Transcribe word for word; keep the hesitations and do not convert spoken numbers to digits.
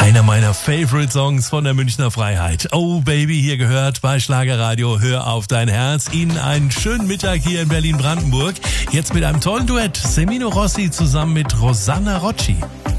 Einer meiner Favorite Songs von der Münchner Freiheit. Oh Baby, hier gehört bei Schlagerradio. Hör auf dein Herz. Ihnen einen schönen Mittag hier in Berlin-Brandenburg. Jetzt mit einem tollen Duett. Semino Rossi zusammen mit Rosanna Rocci.